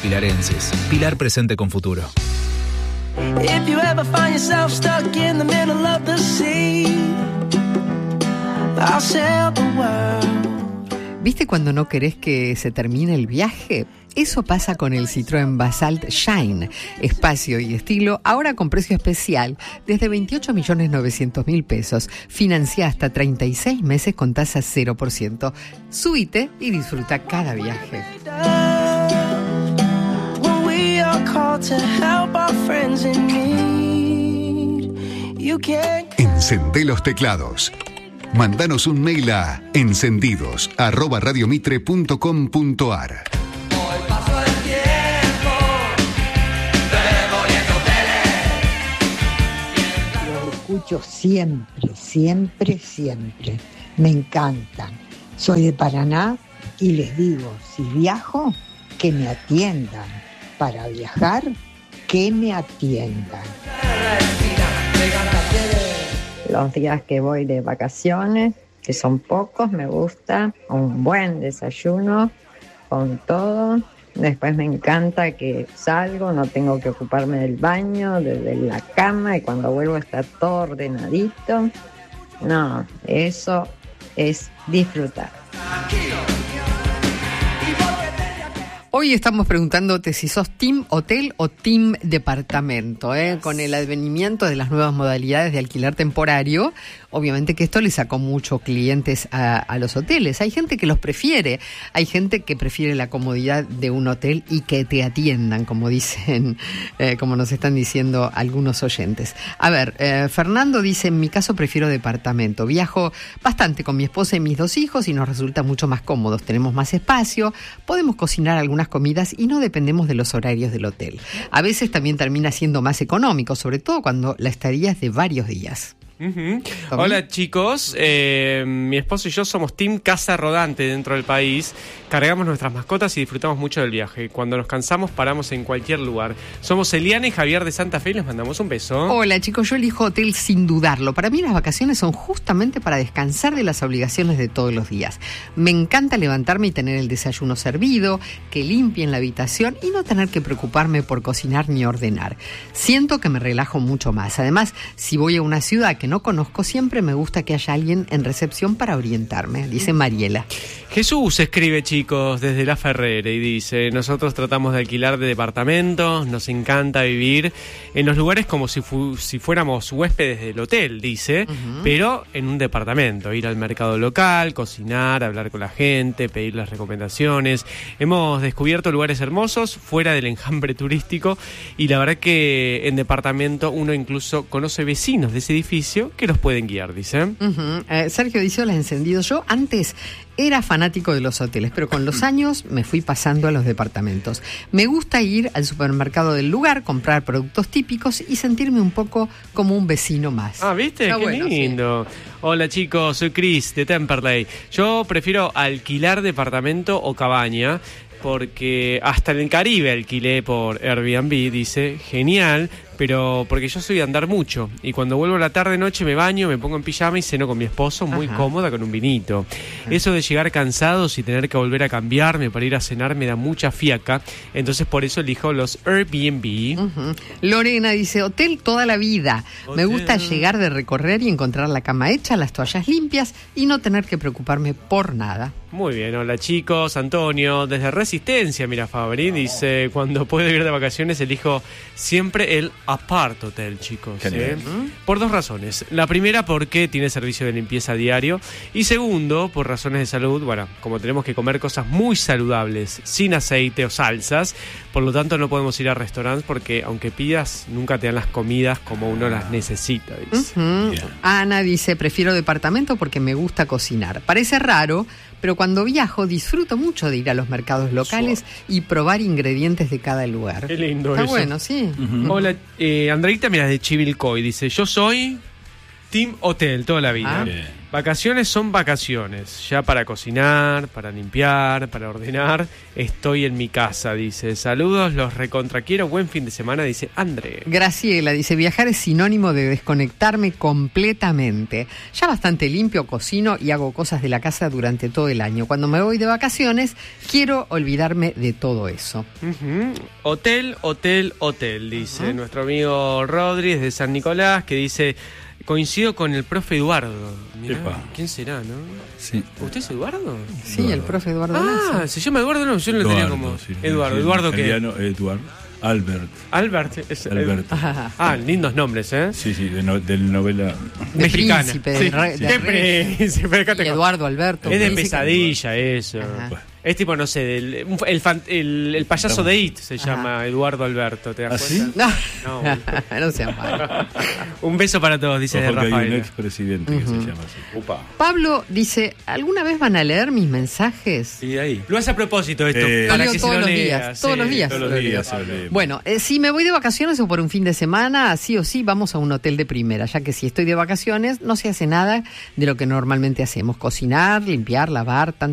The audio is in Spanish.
pilarenses. Pilar presente con futuro. If you ever find yourself stuck in the middle of the sea, I'll sail the world. ¿Viste cuando no querés que se termine el viaje? Eso pasa con el Citroën Basalt Shine, espacio y estilo, ahora con precio especial, desde 28.900.000 pesos, financia hasta 36 meses con tasa 0%. Subite y disfruta cada viaje. Encendé los teclados. Mándanos un mail a encendidos@radiomitre.com.ar. Los escucho siempre. Me encantan. Soy de Paraná y les digo, si viajo, que me atiendan. Para viajar, que me atiendan. Los días que voy de vacaciones, que son pocos, me gusta un buen desayuno con todo. Después me encanta que salgo, no tengo que ocuparme del baño, de la cama, y cuando vuelvo está todo ordenadito. No, eso es disfrutar. Hoy estamos preguntándote si sos team hotel o team departamento, con el advenimiento de las nuevas modalidades de alquiler temporario. Obviamente que esto le sacó muchos clientes a los hoteles. Hay gente que los prefiere, hay gente que prefiere la comodidad de un hotel y que te atiendan, como dicen, como nos están diciendo algunos oyentes. A ver, Fernando dice, en mi caso prefiero departamento. Viajo bastante con mi esposa y mis 2 hijos y nos resulta mucho más cómodos. Tenemos más espacio, podemos cocinar algunas comidas y no dependemos de los horarios del hotel. A veces también termina siendo más económico, sobre todo cuando la estadía es de varios días. Uh-huh. Hola chicos, mi esposo y yo somos team casa rodante dentro del país. Cargamos nuestras mascotas y disfrutamos mucho del viaje. Cuando nos cansamos paramos en cualquier lugar. Somos Eliana y Javier de Santa Fe y les mandamos un beso. Hola chicos, yo elijo hotel sin dudarlo. Para mí las vacaciones son justamente para descansar de las obligaciones de todos los días. Me encanta levantarme y tener el desayuno servido, que limpien la habitación y no tener que preocuparme por cocinar ni ordenar. Siento que me relajo mucho más. Además, si voy a una ciudad que no conozco, siempre me gusta que haya alguien en recepción para orientarme, dice Mariela. Jesús escribe, chicos, desde La Ferrere y dice, nosotros tratamos de alquilar de departamentos, nos encanta vivir en los lugares como si fuéramos huéspedes del hotel, dice, pero en un departamento, ir al mercado local, cocinar, hablar con la gente, pedir las recomendaciones. Hemos descubierto lugares hermosos fuera del enjambre turístico y la verdad que en departamento uno incluso conoce vecinos de ese edificio que los pueden guiar, dice. Sergio dice, hola, encendido. Yo antes era fanático de los hoteles, pero con los años me fui pasando a los departamentos. Me gusta ir al supermercado del lugar, comprar productos típicos y sentirme un poco como un vecino más. Ah, ¿viste? Está Qué bueno, lindo. Sí. Hola chicos, soy Chris de Temperley. Yo prefiero alquilar departamento o cabaña, porque hasta en el Caribe alquilé por Airbnb, dice, genial, pero porque yo soy de andar mucho y cuando vuelvo a la tarde-noche me baño, me pongo en pijama y ceno con mi esposo muy cómoda con un vinito. Eso de llegar cansados y tener que volver a cambiarme para ir a cenar me da mucha fiaca, entonces por eso elijo los Airbnb. Lorena dice, hotel toda la vida. Hotel. Me gusta llegar de recorrer y encontrar la cama hecha, las toallas limpias y no tener que preocuparme por nada. Muy bien, hola chicos, Antonio, desde Resistencia, mira Fabri, dice, cuando puedo ir de vacaciones elijo siempre el Apart Hotel, chicos. Por 2 razones. La primera, porque tiene servicio de limpieza diario. Y segundo, por razones de salud. Bueno, como tenemos que comer cosas muy saludables, sin aceite o salsas, por lo tanto no podemos ir a restaurantes porque aunque pidas, nunca te dan las comidas como uno las necesita, dice. Ana dice, prefiero departamento porque me gusta cocinar. Parece raro, pero cuando viajo disfruto mucho de ir a los mercados locales y probar ingredientes de cada lugar. Qué lindo Está eso. Bueno, sí. Hola, Andreita, mira, de Chivilcoy, dice, yo soy Team Hotel, toda la vida. Bien. Vacaciones son vacaciones. Ya para cocinar, para limpiar, para ordenar, estoy en mi casa, dice. Saludos, los recontraquiero. Buen fin de semana, dice André. Graciela dice, viajar es sinónimo de desconectarme completamente. Ya bastante limpio, cocino y hago cosas de la casa durante todo el año. Cuando me voy de vacaciones, quiero olvidarme de todo eso. Hotel, hotel, hotel, dice nuestro amigo Rodríguez de San Nicolás, que dice... Coincido con el profe Eduardo. Mirá, Epa. ¿quién será, no? Sí. ¿Usted es Eduardo? Sí, el profe Eduardo Ah, Lazo. se llama Eduardo, no, yo no lo tenía como... sí, Eduardo, sí, ¿Eduardo qué? italiano, Eduardo. Albert. Albert. Es, Alberto. Ah, lindos nombres, ¿eh? Sí, del novela. De Mexicana. príncipe, Sí. de rey. De príncipe, acá Y tengo. Eduardo Alberto. Es de príncipe. Pesadilla, eso. Ajá. Es tipo, no sé, el payaso de It se llama Eduardo Alberto, ¿te das ¿Ah, sí? cuenta? No, No. no seas malo. Un beso para todos, dice de Ojo que hay un Rafael. expresidente que se llama así. Upa. Pablo dice, ¿alguna vez van a leer mis mensajes? Y ahí. Lo hace a propósito esto, Lo para leo que todos se lo los lea. días, todos los días. Todos los días se lee. Bueno, si me voy de vacaciones o por un fin de semana, sí o sí vamos a un hotel de primera, ya que si estoy de vacaciones no se hace nada de lo que normalmente hacemos. Cocinar, limpiar, lavar, tantas